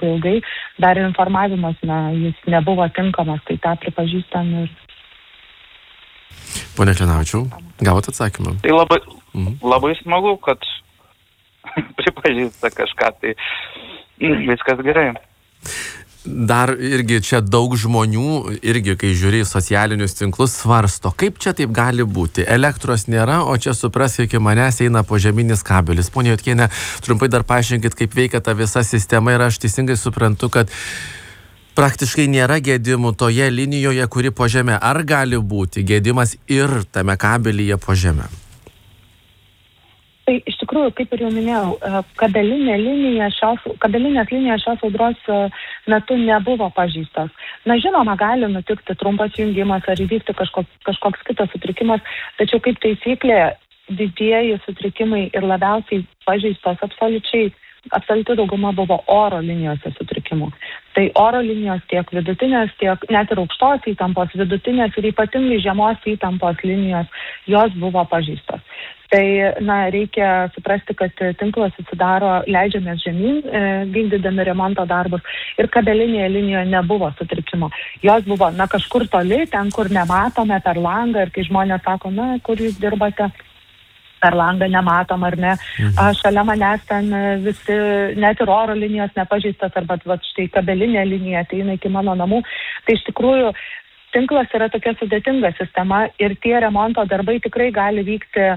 labai ilgai, dar informavimas, jis nebuvo tinkamas, tai tą pripažįstam ir... Pone Klinavičiau, gavote atsakymą? Tai labai smagu, kad pripažįsta kažką, tai viskas gerai. Dar irgi čia daug žmonių, irgi kai žiūri į socialinius tinklus, svarsto, kaip čia taip gali būti. Elektros nėra, o čia supras, iki manęs eina požeminis kabelis. Pone Jotkiene, trumpai dar paaiškinkit, kaip veikia ta visa sistema ir aš teisingai suprantu, kad praktiškai nėra gedimų toje linijoje, kuri po žemę. Ar gali būti gedimas ir tame kabelyje po žemę? Tai iš tikrųjų, kaip ir jau minėjau, kabelinės linijos šios audros metu nebuvo pažeistos. Žinoma, gali nutikti trumpas jungimas ar įvykti kažkoks kitas sutrikimas, tačiau kaip taisyklė didieji sutrikimai ir labiausiai pažeistos absoliuti dauguma buvo oro linijose sutrikimų. Tai oro linijos tiek vidutinės, tiek net ir aukštos įtampos, vidutinės ir ypatingai žemos įtampos linijos, jos buvo pažeistos. Tai, reikia suprasti, kad tinklas susidaro, leidžiamės žemyn, vykdydami remonto darbus ir kabelinėje linijoje nebuvo sutrikimo. Jos buvo, kažkur toli, ten, kur nematome per langą ir kai žmonės sako, kur jūs dirbate, per langą nematom ar ne. Šalia manęs ten visi, net ir oro linijos nepažeistas, arba štai kabelinė linija ateina iki mano namų. Tai iš tikrųjų tinklas yra tokia sudėtinga sistema ir tie remonto darbai tikrai gali vykti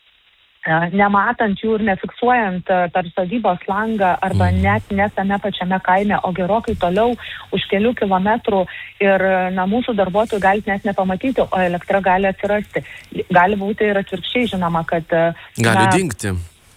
nematant jų ir nefiksuojant per sodybos langą arba net ne tame pačiame kaime, o gerokai toliau už kelių kilometrų ir mūsų darbuotojų gali net nepamatyti, o elektra gali atsirasti. Gali būti ir atvirkščiai, žinoma, kad... Gali dingti.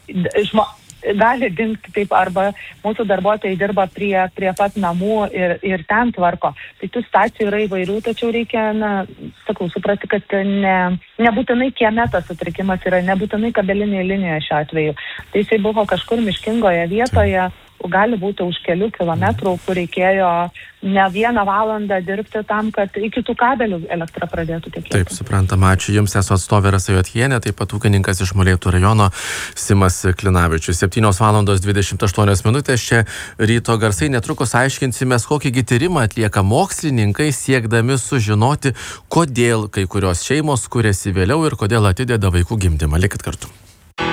Gali dingti taip, arba mūsų darbuotojai dirba prie pat namų ir ten tvarko. Tai tų situacijų yra įvairių, tačiau reikia, suprasti, kad nebūtinai kieme tas sutrikimas yra, nebūtinai kabelinėje linijoje šiuo atveju. Tai jisai buvo kažkur miškingoje vietoje, gali būti už kelių kilometrų, kur reikėjo ne 1 valandą dirbti tam, kad iki tų kabelių elektra pradėtų tekėti. Taip, suprantama, ačiū Jums, esu atstovė Rasa Jotkienė, taip pat ūkininkas iš Molėtų rajono Simas Klinavičius. 7:28 čia ryto garsai, netrukus aiškinsimės, kokį tyrimą atlieka mokslininkai, siekdami sužinoti, kodėl kai kurios šeimos kuriasi vėliau ir kodėl atideda vaikų gimdymą. Likit kartu.